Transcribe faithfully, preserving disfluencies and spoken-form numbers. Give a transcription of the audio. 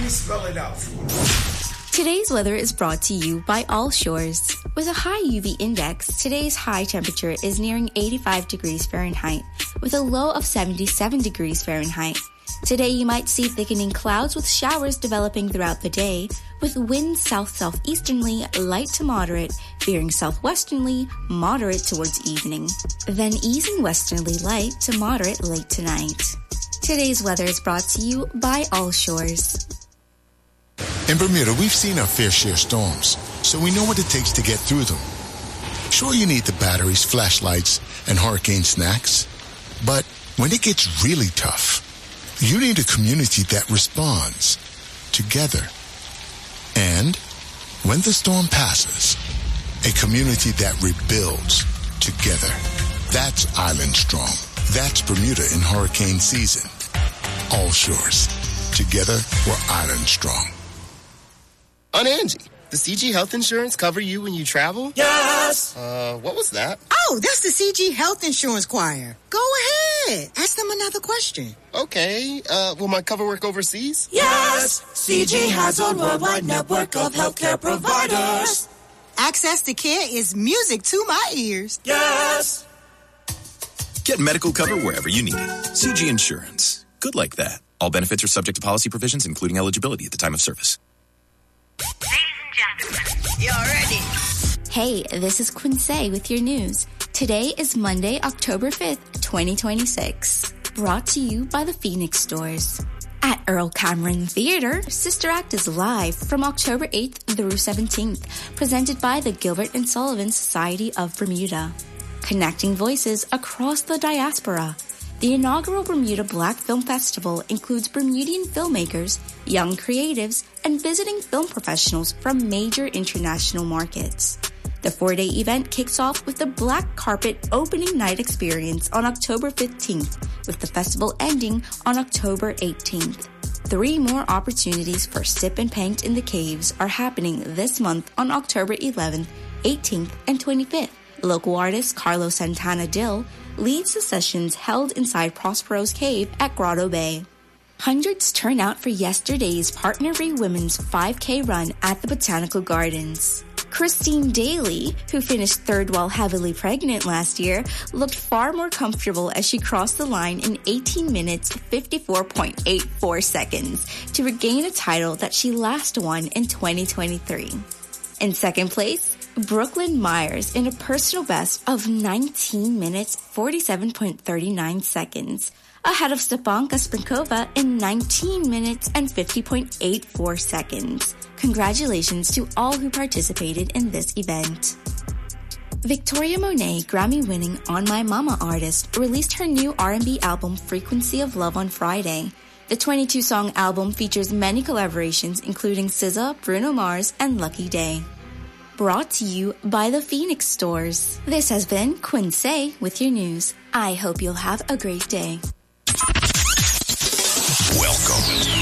me spell it out for you. Today's weather is brought to you by All Shores. With a high U V index, today's high temperature is nearing eighty-five degrees Fahrenheit, with a low of seventy-seven degrees Fahrenheit. Today you might see thickening clouds with showers developing throughout the day, with winds south-southeasterly, light to moderate, veering southwesterly, moderate towards evening, then easing westerly light to moderate late tonight. Today's weather is brought to you by All Shores. In Bermuda, we've seen our fair share of storms, so we know what it takes to get through them. Sure, you need the batteries, flashlights, and hurricane snacks, but when it gets really tough, you need a community that responds together. And when the storm passes, a community that rebuilds together. That's Island Strong. That's Bermuda in hurricane season. All Shores. Together, we're Island Strong. On Angie, does C G Health Insurance cover you when you travel? Yes! Uh, what was that? Oh, that's the C G Health Insurance Choir. Go ahead. Ask them another question. Okay. Uh, will my cover work overseas? Yes! C G has a worldwide network of healthcare providers. Access to care is music to my ears. Yes! Get medical cover wherever you need it. C G Insurance. Good like that. All benefits are subject to policy provisions, including eligibility at the time of service. Ladies and gentlemen, you're ready. Hey, this is Quincy with your news. Today is Monday, October fifth, twenty twenty-six. Brought to you by the Phoenix Stores. At Earl Cameron Theater, Sister Act is live from October eighth through seventeenth, presented by the Gilbert and Sullivan Society of Bermuda. Connecting voices across the diaspora. The inaugural Bermuda Black Film Festival includes Bermudian filmmakers, young creatives, and visiting film professionals from major international markets. The four-day event kicks off with the Black Carpet Opening Night Experience on October fifteenth, with the festival ending on October eighteenth. Three more opportunities for Sip and Paint in the Caves are happening this month on October eleventh, eighteenth, and twenty-fifth. Local artist Carlos Santana Dill leads the sessions held inside Prospero's Cave at Grotto Bay. Hundreds turn out for yesterday's Partnery Women's five K run at the Botanical Gardens. Christine Daly, who finished third while heavily pregnant last year, looked far more comfortable as she crossed the line in eighteen minutes, fifty-four point eight four seconds to regain a title that she last won in twenty twenty-three. In second place, Brooklyn Myers in a personal best of nineteen minutes, forty-seven point three nine seconds, ahead of Stepanka Spinkova in nineteen minutes and fifty point eight four seconds. Congratulations to all who participated in this event. Victoria Monet, Grammy-winning On My Mama artist, released her new R and B album Frequency of Love on Friday. The twenty-two song album features many collaborations including S Z A, Bruno Mars, and Lucky Day. Brought to you by the Phoenix Stores. This has been Quincy with your news. I hope you'll have a great day. Welcome